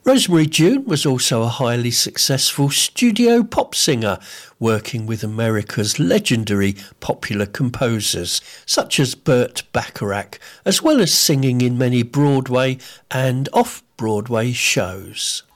Rosemary June was also a highly successful studio pop singer, working with America's legendary popular composers such as Burt Bacharach, as well as singing in many Broadway and off-Broadway shows.